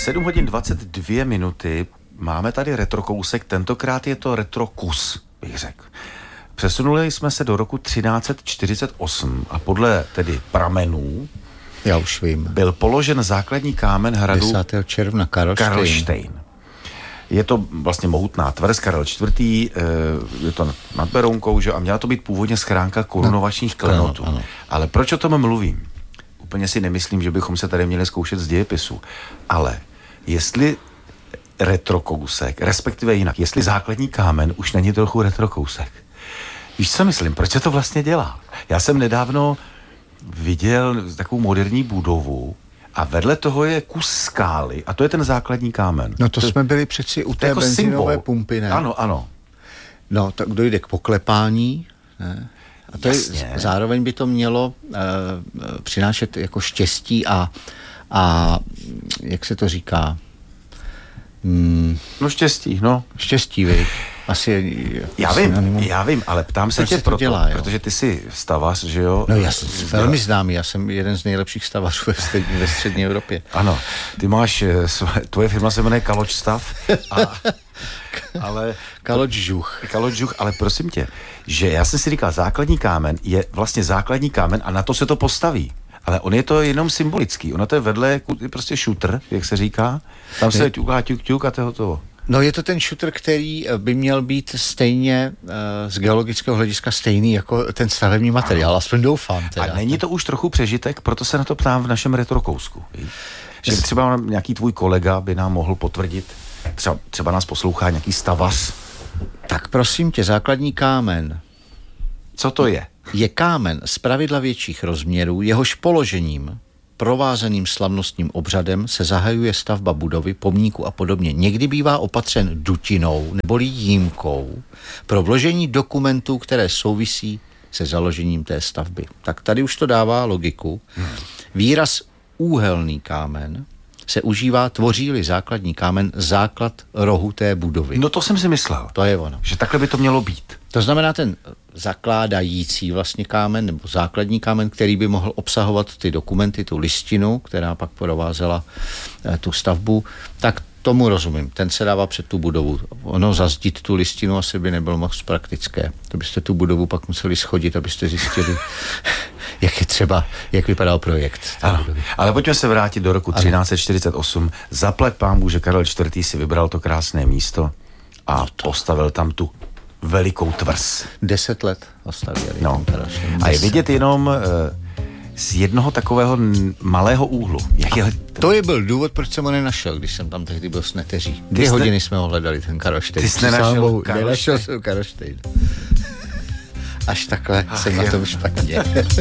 7 hodin 22 minuty, máme tady retrokousek, tentokrát je to retrokus, bych řekl. Přesunuli jsme se do roku 1348 a podle tedy pramenů já už vím. Byl položen základní kámen hradu 10. června Karlštejn. Je to vlastně mohutná tvrz, Karel IV. Je to nad Berounkou, že? A měla to být původně schránka korunovačních klenotů. Ano. Ale proč o tom mluvím? Úplně si nemyslím, že bychom se tady měli zkoušet z dějepisu. Ale jestli retrokousek, respektive jinak, jestli základní kámen už není trochu retrokousek. Víš, co myslím? Proč se to vlastně dělá? Já jsem nedávno viděl takovou moderní budovu a vedle toho je kus skály a to je ten základní kámen. No to jsme byli přeci u té jako benzinové pumpy, ne? Ano, ano. No, tak dojde k poklepání, ne? A to je, zároveň by to mělo přinášet jako štěstí a jak se to říká? No štěstí, no. Štěstí, vy. Asi já vím, ale ptám se tě proto, dělá, protože ty jsi stavař, že jo? No já jsem velmi známý, já jsem jeden z nejlepších stavařů ve střední Evropě. Ano, ty máš, tvoje firma se jmenuje Kaloč Stav, ale... Kaloč Žuch, ale prosím tě, že já jsem si říkal, základní kámen je vlastně základní kámen a na to se to postaví. Ale on je to jenom symbolický, ono to je vedle prostě šutr, jak se říká, tam se ťuká ťuk a to je hotovo. No je to ten šutr, který by měl být stejně z geologického hlediska stejný jako ten stavební materiál, aspoň doufám. Teda. A není to už trochu přežitek, proto se na to ptám v našem retrokousku. Že třeba nějaký tvůj kolega by nám mohl potvrdit, třeba nás poslouchá nějaký stavař. Tak prosím tě, základní kámen. Co to je? Je kámen zpravidla větších rozměrů, jehož položením, provázeným slavnostním obřadem se zahajuje stavba budovy, pomníku a podobně. Někdy bývá opatřen dutinou neboli jímkou pro vložení dokumentů, které souvisí se založením té stavby. Tak tady už to dává logiku. Výraz úhelný kámen se užívá, tvoří-li základní kámen základ rohu té budovy. No to jsem si myslel. To je ono. Že takhle by to mělo být. To znamená ten zakládající vlastně kámen, nebo základní kámen, který by mohl obsahovat ty dokumenty, tu listinu, která pak provázela tu stavbu, tak tomu rozumím. Ten se dává před tu budovu. Ono zazdít tu listinu asi by nebylo moc praktické. To byste tu budovu pak museli schodit, abyste zjistili, jak vypadal projekt. Ano, ale pojďme se vrátit do roku 1348. Zaplať pánbůh, že Karel IV. Si vybral to krásné místo a postavil tam tu velikou tvrz. 10 let ostavěli. No. A je vidět jenom z jednoho takového malého úhlu. To byl důvod, proč jsem ho nenašel, když jsem tam tehdy byl s neteří. 2 hodiny jsme ho hledali, ten Karlštejn. Ty jsi nenašel Karlštejn. Až takhle jsem na tom špatně.